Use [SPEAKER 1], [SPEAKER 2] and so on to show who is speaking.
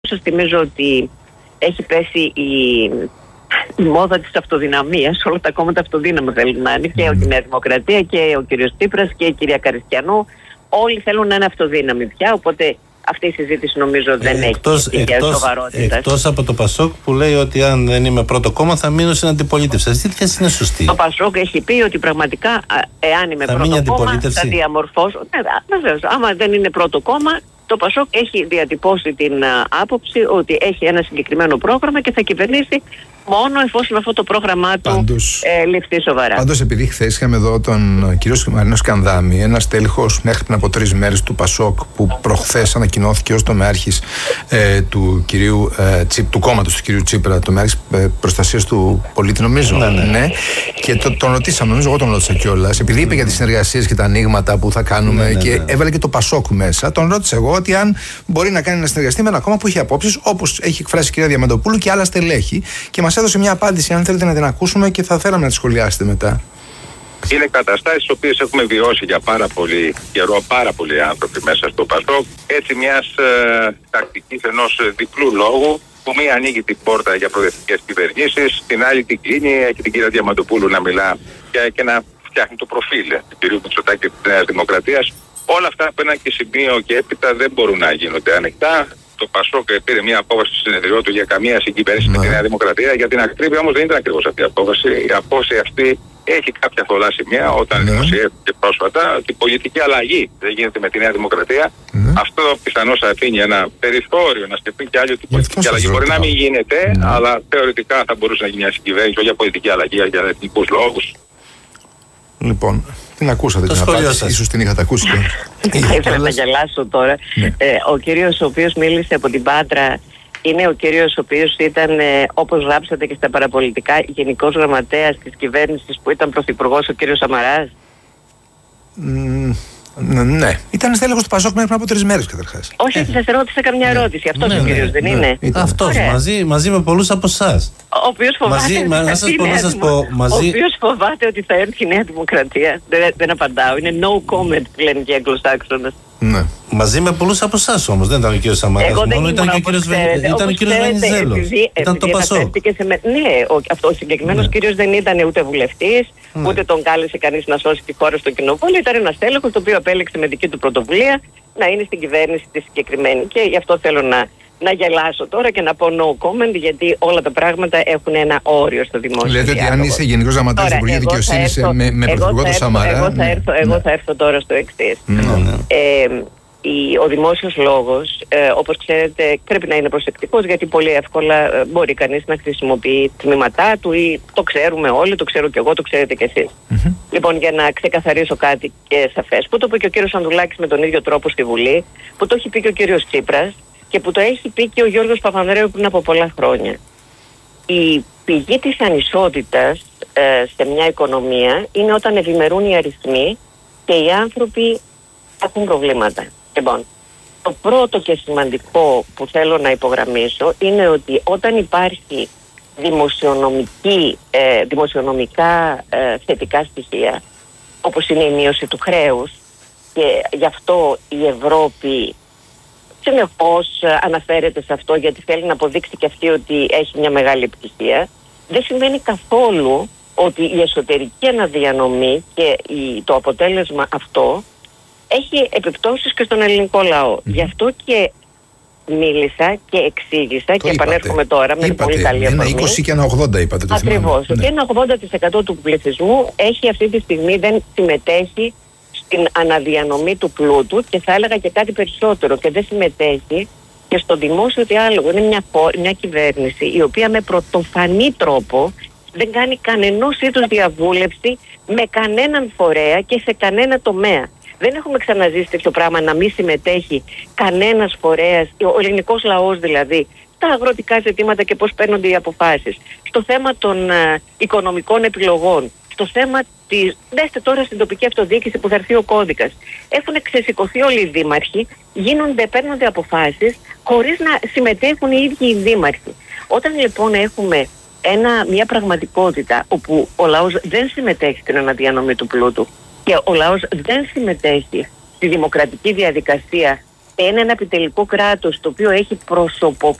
[SPEAKER 1] Σας θυμίζω ότι έχει πέσει η μόδα της αυτοδυναμίας. Όλα τα κόμματα αυτοδύναμα θέλουν να είναι, και η Νέα Δημοκρατία και ο κύριος Τσίπρας και η κυρία Καριστιανού. Όλοι θέλουν να είναι αυτοδύναμοι πια, οπότε αυτή η συζήτηση νομίζω δεν έχει σοβαρότητα.
[SPEAKER 2] Εκτός από το Πασόκ που λέει ότι αν δεν είμαι πρώτο κόμμα θα μείνω στην αντιπολίτευση. Αυτή η θέση είναι σωστή.
[SPEAKER 1] Το Πασόκ έχει πει ότι πραγματικά εάν είμαι πρώτο κόμμα θα διαμορφώσω. Βεβαίως, άμα δεν είναι πρώτο κόμμα, το Πασόκ έχει διατυπώσει την άποψη ότι έχει ένα συγκεκριμένο πρόγραμμα και θα κυβερνήσει μόνο εφόσον αυτό το πρόγραμμά του ληφθεί σοβαρά.
[SPEAKER 3] Πάντως, επειδή χθες είχαμε εδώ τον κύριο Μαρινό Σκανδάμη, ένας τέλεχος μέχρι πριν από 3 μέρες του Πασόκ, που προχθές ανακοινώθηκε ως τομεάρχης του κόμματος του κυρίου Τσίπρα, τομεάρχης προστασίας του πολίτη, νομίζω. Ναι. Και τον ρωτήσαμε, νομίζω εγώ τον ρώτησα κιόλας, επειδή είπε για τις συνεργασίες και τα ανοίγματα που θα κάνουμε και έβαλε και το Πασόκ μέσα, τον ρώτησα εγώ ότι αν μπορεί να κάνει να συνεργαστεί με ένα κόμμα που έχει απόψεις, όπως έχει εκφράσει η κυρία Διαμαντοπούλου και άλλα στελέχη, και μας έδωσε μια απάντηση, αν θέλετε να την ακούσουμε, και θα θέλαμε να τη σχολιάσετε μετά.
[SPEAKER 4] Είναι καταστάσεις τις οποίες έχουμε βιώσει για πάρα πολύ καιρό, πάρα πολλοί άνθρωποι μέσα στο Πασόκ, έτσι μιας τακτικής ενός διπλού λόγου, που μία ανοίγει την πόρτα για προοδευτικές κυβερνήσεις, την άλλη την κλείνει, έχει την κυρία Διαμαντοπούλου να μιλά και να φτιάχνει το προφίλ του κυρίου Μητσοτάκη και της Νέας Δημοκρατίας. Όλα αυτά από ένα και σημείο και έπειτα δεν μπορούν να γίνονται ανοιχτά. Το Πασόκ πήρε μια απόφαση στο συνεδριό του για καμία συγκυβέρνηση με τη Νέα Δημοκρατία. Για την ακρίβεια όμως δεν ήταν ακριβώς αυτή η απόφαση. Η απόφαση αυτή έχει κάποια θολά σημεία όταν δημοσιεύτηκε πρόσφατα ότι η πολιτική αλλαγή δεν γίνεται με τη Νέα Δημοκρατία. Αυτό πιθανώς θα αφήνει ένα περιθώριο να σκεφτεί και άλλοι ότι η πολιτική αλλαγή μπορεί να μην γίνεται, αλλά θεωρητικά θα μπορούσε να γίνει μια συγκυβέρνηση όχι για πολιτική αλλαγή, αλλά για εθνικούς λόγους.
[SPEAKER 3] Λοιπόν, την ακούσατε την απάντηση, ίσως την είχατε ακούσει.
[SPEAKER 1] Θα ήθελα να γελάσω τώρα. Ο κύριος ο οποίος μίλησε από την Πάτρα είναι ο κύριος ο οποίος ήταν, όπως γράψατε και στα παραπολιτικά, γενικός γραμματέας της κυβέρνησης που ήταν πρωθυπουργός ο κύριος Σαμαράς.
[SPEAKER 3] Ναι, ήταν στέλεχος του Πασόκ μέχρι πριν από 3 μέρες καταρχάς.
[SPEAKER 1] Όχι, σας ρώτησα καμιά ερώτηση. Αυτός ο κύριος δεν είναι?
[SPEAKER 2] Αυτός, μαζί με πολλούς από εσάς.
[SPEAKER 1] Ο οποίος φοβάται ότι θα έρθει η Νέα Δημοκρατία. Δεν απαντάω. Είναι no comment που λένε και οι Αγγλοσάξονες.
[SPEAKER 3] Ναι.
[SPEAKER 2] Μαζί με πολλούς από εσάς όμως. Δεν ήταν ο κύριος Σαμαράς μόνο, ήταν και ο κύριος Βενιζέλος. Ήταν το Πασόκ.
[SPEAKER 1] Ναι, ο συγκεκριμένος κύριος δεν ήταν ούτε βουλευτής, ούτε τον κάλεσε κανείς να σώσει τη χώρα στο κοινοβούλιο. Ήταν ένας τέλεχος το οποίο επέλεξε με δική του πρωτοβουλία να είναι στην κυβέρνηση τη συγκεκριμένη. Και γι' αυτό θέλω να γελάσω τώρα και να πω no comment, γιατί όλα τα πράγματα έχουν ένα όριο στο δημόσιο.
[SPEAKER 3] Λέτε ότι αν είσαι γενικός γραμματέας του Υπουργείου Δικαιοσύνης με πρωθυπουργό το Σαμαρά.
[SPEAKER 1] Εγώ θα έρθω τώρα στο εξής. Ο δημόσιος λόγος, όπως ξέρετε, πρέπει να είναι προσεκτικός, γιατί πολύ εύκολα μπορεί κανείς να χρησιμοποιεί τμήματά του, ή το ξέρουμε όλοι, το ξέρω κι εγώ, το ξέρετε κι εσείς. Λοιπόν, για να ξεκαθαρίσω κάτι και σαφές, που το είπε και ο κύριος Ανδρουλάκης με τον ίδιο τρόπο στη Βουλή, που το έχει πει και ο κύριος Τσίπρας και που το έχει πει και ο Γιώργος Παπανδρέου πριν από πολλά χρόνια. Η πηγή της ανισότητας σε μια οικονομία είναι όταν ευημερούν οι αριθμοί και οι άνθρωποι έχουν προβλήματα. Λοιπόν, το πρώτο και σημαντικό που θέλω να υπογραμμίσω είναι ότι όταν υπάρχει δημοσιονομικά θετικά στοιχεία, όπως είναι η μείωση του χρέους, και γι' αυτό η Ευρώπη συνεχώς αναφέρεται σε αυτό, γιατί θέλει να αποδείξει και αυτή ότι έχει μια μεγάλη επιτυχία, δεν σημαίνει καθόλου ότι η εσωτερική αναδιανομή και το αποτέλεσμα αυτό έχει επιπτώσεις και στον ελληνικό λαό. Γι' αυτό και μίλησα και εξήγησα και επανέρχομαι τώρα με πολύ καλή αφορμή.
[SPEAKER 3] Ένα 20 και ένα 80 είπατε.
[SPEAKER 1] Ακριβώς. Και ένα 80% του πληθυσμού έχει αυτή τη στιγμή, δεν συμμετέχει στην αναδιανομή του πλούτου, και θα έλεγα και κάτι περισσότερο, και δεν συμμετέχει και στο δημόσιο διάλογο. Είναι μια κυβέρνηση η οποία με πρωτοφανή τρόπο δεν κάνει κανενός είδους διαβούλευση με κανέναν φορέα και σε κανένα τομέα. Δεν έχουμε ξαναζήσει τέτοιο πράγμα, να μην συμμετέχει κανένας φορέας, ο ελληνικός λαός δηλαδή, στα αγροτικά ζητήματα και πώς παίρνονται οι αποφάσεις, στο θέμα των οικονομικών επιλογών, στο θέμα της... Δέστε τώρα στην τοπική αυτοδιοίκηση που θα έρθει ο κώδικας. Έχουν ξεσηκωθεί όλοι οι δήμαρχοι, παίρνονται αποφάσεις χωρίς να συμμετέχουν οι ίδιοι οι δήμαρχοι. Όταν λοιπόν έχουμε μια πραγματικότητα όπου ο λαός δεν συμμετέχει στην αναδιανομή του πλούτου και ο λαός δεν συμμετέχει στη δημοκρατική διαδικασία είναι ένα επιτελικό κράτος το οποίο έχει